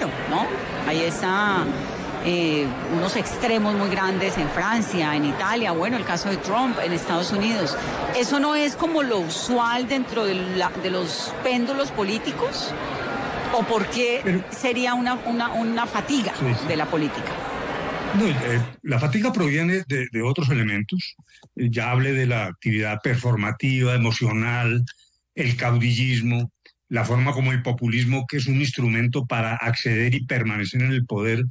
claro, ¿no? Ahí está unos extremos muy grandes en Francia, en Italia, bueno, el caso de Trump en Estados Unidos. ¿Eso no es como lo usual dentro de los péndulos políticos? ¿O por qué sería una fatiga de la política? No, la fatiga proviene de otros elementos. Ya hablé de la actividad performativa, emocional, el caudillismo, la forma como el populismo, que es un instrumento para acceder y permanecer en el poder,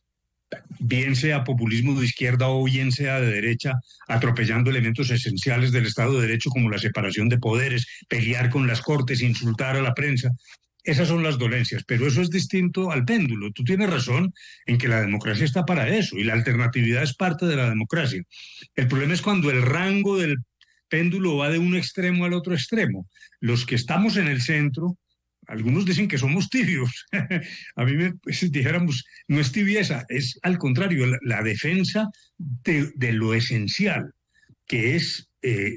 bien sea populismo de izquierda o bien sea de derecha, atropellando elementos esenciales del Estado de Derecho como la separación de poderes, pelear con las cortes, insultar a la prensa. Esas son las dolencias, pero eso es distinto al péndulo. Tú tienes razón en que la democracia está para eso y la alternatividad es parte de la democracia. El problema es cuando el rango del péndulo va de un extremo al otro extremo. Los que estamos en el centro, algunos dicen que somos tibios. A mí dijéramos, no es tibieza, es al contrario, la defensa de lo esencial, que es,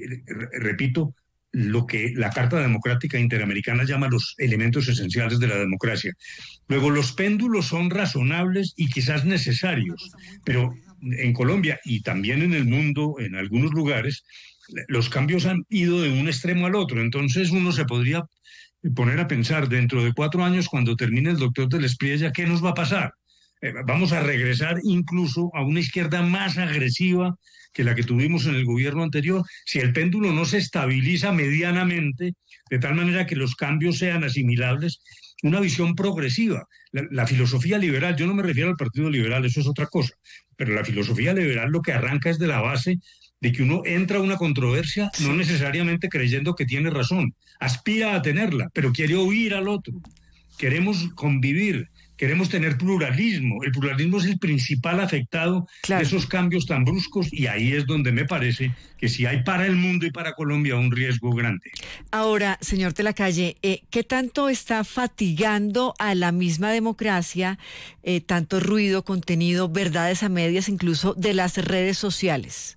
repito, lo que la Carta Democrática Interamericana llama los elementos esenciales de la democracia. Luego, los péndulos son razonables y quizás necesarios, pero en Colombia y también en el mundo, en algunos lugares, los cambios han ido de un extremo al otro. Entonces uno se podría poner a pensar, dentro de 4 años, cuando termine el doctor del Espriella, ¿qué nos va a pasar? Vamos a regresar incluso a una izquierda más agresiva que la que tuvimos en el gobierno anterior, si el péndulo no se estabiliza medianamente, de tal manera que los cambios sean asimilables, una visión progresiva. La filosofía liberal, yo no me refiero al Partido Liberal, eso es otra cosa, pero la filosofía liberal lo que arranca es de la base de que uno entra a una controversia no necesariamente creyendo que tiene razón, aspira a tenerla, pero quiere oír al otro. Queremos convivir, queremos tener pluralismo. El pluralismo es el principal afectado de esos cambios tan bruscos y ahí es donde me parece que sí hay para el mundo y para Colombia un riesgo grande. Ahora, señor de la Calle, ¿qué tanto está fatigando a la misma democracia tanto ruido, contenido, verdades a medias, incluso de las redes sociales?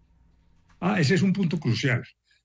Ese es un punto crucial.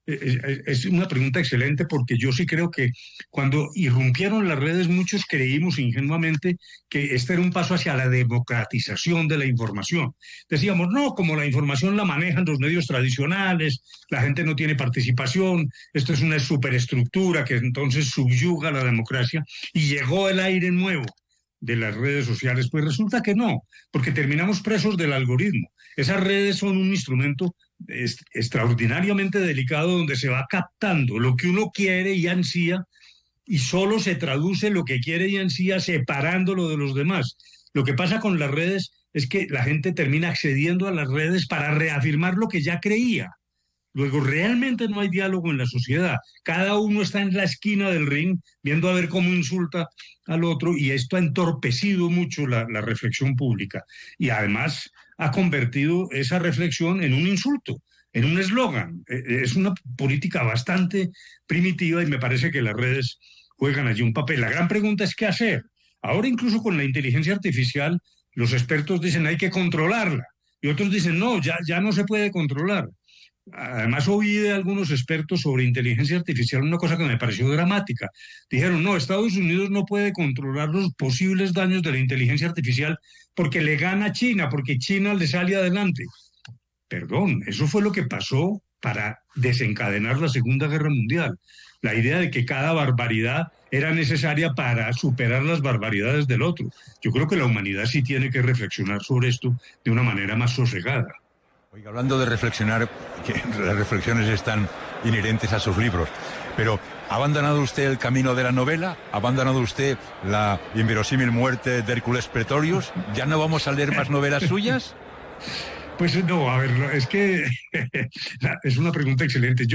Es una pregunta excelente porque yo sí creo que cuando irrumpieron las redes muchos creímos ingenuamente que este era un paso hacia la democratización de la información. Decíamos, no, como la información la manejan los medios tradicionales, la gente no tiene participación, esto es una superestructura que entonces subyuga la democracia y llegó el aire nuevo de las redes sociales. Pues resulta que no, porque terminamos presos del algoritmo. Esas redes son un instrumento extraordinariamente delicado donde se va captando lo que uno quiere y ansía y solo se traduce lo que quiere y ansía separándolo de los demás. Lo que pasa con las redes es que la gente termina accediendo a las redes para reafirmar lo que ya creía. Luego realmente no hay diálogo en la sociedad. Cada uno está en la esquina del ring viendo a ver cómo insulta al otro y esto ha entorpecido mucho la reflexión pública y además ha convertido esa reflexión en un insulto, en un eslogan. Es una política bastante primitiva y me parece que las redes juegan allí un papel. La gran pregunta es qué hacer. Ahora incluso con la inteligencia artificial los expertos dicen hay que controlarla y otros dicen no, ya no se puede controlar. Además oí de algunos expertos sobre inteligencia artificial una cosa que me pareció dramática. Dijeron, no, Estados Unidos no puede controlar los posibles daños de la inteligencia artificial porque le gana a China, porque China le sale adelante. Perdón, eso fue lo que pasó para desencadenar la Segunda Guerra Mundial. La idea de que cada barbaridad era necesaria para superar las barbaridades del otro. Yo creo que la humanidad sí tiene que reflexionar sobre esto de una manera más sosegada. Oiga, hablando de reflexionar, que las reflexiones están inherentes a sus libros, pero ¿ha abandonado usted el camino de la novela? ¿Ha abandonado usted la inverosímil muerte de Hércules Pretorius? ¿Ya no vamos a leer más novelas suyas? Pues no, a ver, es que es una pregunta excelente.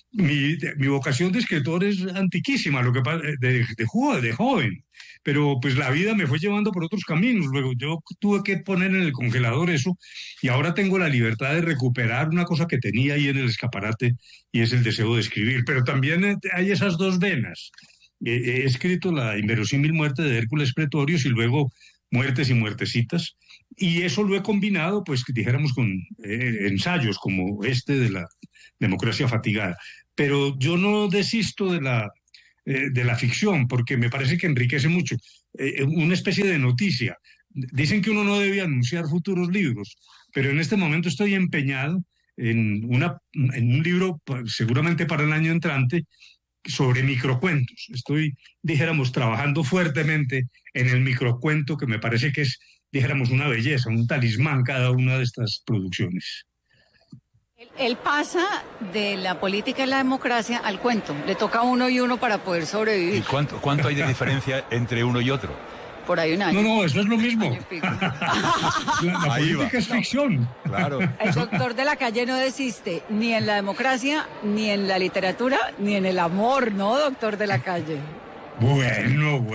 Mi vocación de escritor es antiquísima, lo que pasa de joven, pero pues la vida me fue llevando por otros caminos. Luego yo tuve que poner en el congelador eso y ahora tengo la libertad de recuperar una cosa que tenía ahí en el escaparate y es el deseo de escribir. Pero también hay esas dos venas. He escrito la inverosímil muerte de Hércules Pretorius y luego Muertes y muertecitas. Y eso lo he combinado, pues, dijéramos, con ensayos como este de la democracia fatigada. Pero yo no desisto de la ficción, porque me parece que enriquece mucho. una especie de noticia. Dicen que uno no debe anunciar futuros libros, pero en este momento estoy empeñado en un libro, seguramente para el año entrante, sobre microcuentos. Estoy, dijéramos, trabajando fuertemente en el microcuento, que me parece que es, dijéramos, una belleza, un talismán cada una de estas producciones. Él pasa de la política y la democracia al cuento. Le toca uno y uno para poder sobrevivir. ¿Y cuánto hay de diferencia entre uno y otro? Por ahí un año. No, eso es lo mismo. La política es ficción. Claro. El doctor de la calle no desiste ni en la democracia, ni en la literatura, ni en el amor, ¿no, doctor de la calle? Bueno.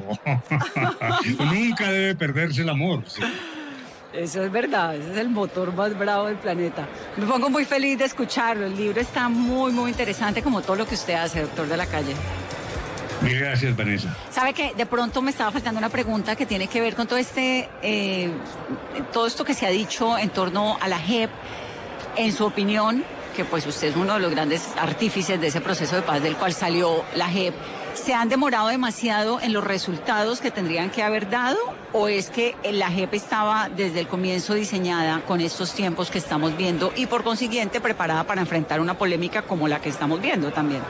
Nunca debe perderse el amor. Sí. Eso es verdad, ese es el motor más bravo del planeta. Me pongo muy feliz de escucharlo. El libro está muy, muy interesante, como todo lo que usted hace, doctor de la calle. Mil gracias, Vanessa. ¿Sabe qué? De pronto me estaba faltando una pregunta que tiene que ver con todo esto que se ha dicho en torno a la JEP. En su opinión, que pues usted es uno de los grandes artífices de ese proceso de paz del cual salió la JEP, ¿se han demorado demasiado en los resultados que tendrían que haber dado? ¿O es que la JEP estaba desde el comienzo diseñada con estos tiempos que estamos viendo y por consiguiente preparada para enfrentar una polémica como la que estamos viendo también?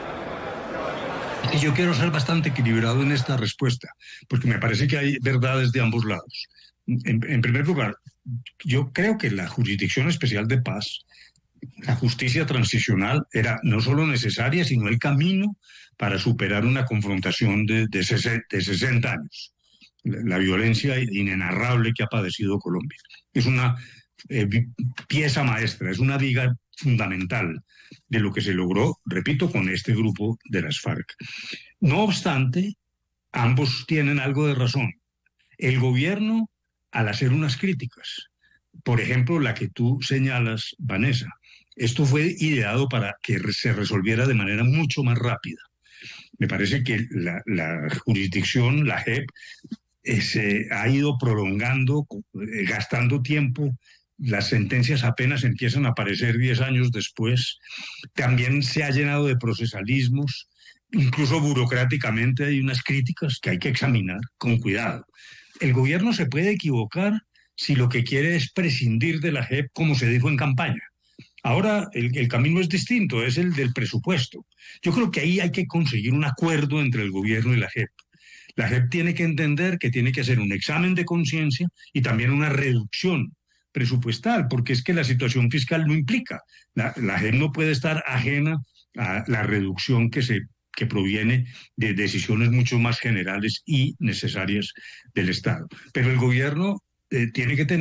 Y yo quiero ser bastante equilibrado en esta respuesta, porque me parece que hay verdades de ambos lados. En primer lugar, yo creo que la Jurisdicción Especial de Paz, la justicia transicional, era no solo necesaria, sino el camino para superar una confrontación de 60 años. La violencia inenarrable que ha padecido Colombia. Es una pieza maestra, es una viga fundamental de lo que se logró, repito, con este grupo de las FARC. No obstante, ambos tienen algo de razón. El gobierno, al hacer unas críticas, por ejemplo, la que tú señalas, Vanessa, esto fue ideado para que se resolviera de manera mucho más rápida. Me parece que la jurisdicción, la JEP, se ha ido prolongando, gastando tiempo. Las sentencias apenas empiezan a aparecer 10 años después. También se ha llenado de procesalismos, incluso burocráticamente hay unas críticas que hay que examinar con cuidado. El gobierno se puede equivocar si lo que quiere es prescindir de la JEP, como se dijo en campaña. Ahora el camino es distinto, es el del presupuesto. Yo creo que ahí hay que conseguir un acuerdo entre el gobierno y la JEP. La JEP tiene que entender que tiene que hacer un examen de conciencia y también una reducción presupuestal, porque es que la situación fiscal lo implica. La JEP no puede estar ajena a la reducción que proviene de decisiones mucho más generales y necesarias del Estado. Pero el gobierno tiene que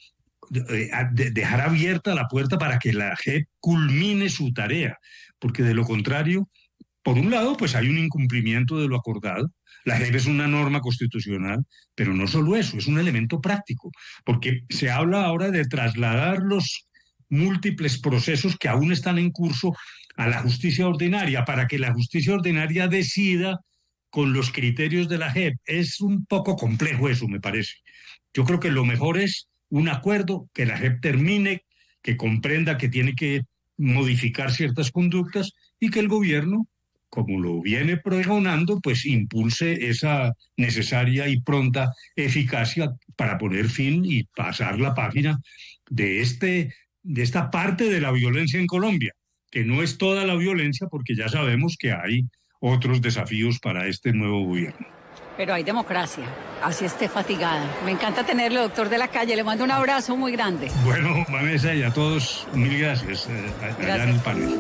dejar abierta la puerta para que la JEP culmine su tarea, porque de lo contrario, por un lado, pues hay un incumplimiento de lo acordado. La JEP es una norma constitucional, pero no solo eso, es un elemento práctico, porque se habla ahora de trasladar los múltiples procesos que aún están en curso a la justicia ordinaria, para que la justicia ordinaria decida con los criterios de la JEP. Es un poco complejo eso, me parece. Yo creo que lo mejor es un acuerdo, que la JEP termine, que comprenda que tiene que modificar ciertas conductas y que el gobierno, como lo viene pregonando, pues impulse esa necesaria y pronta eficacia para poner fin y pasar la página de esta parte de la violencia en Colombia, que no es toda la violencia, porque ya sabemos que hay otros desafíos para este nuevo gobierno. Pero hay democracia, así esté fatigada. Me encanta tenerlo, doctor de la calle. Le mando un abrazo muy grande. Bueno, Vanessa, y a todos, mil gracias. Allá en el panel.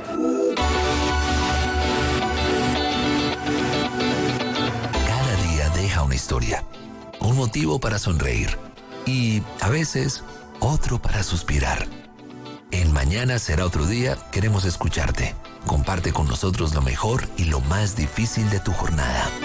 Cada día deja una historia, un motivo para sonreír y, a veces, otro para suspirar. En Mañana será otro día, queremos escucharte. Comparte con nosotros lo mejor y lo más difícil de tu jornada.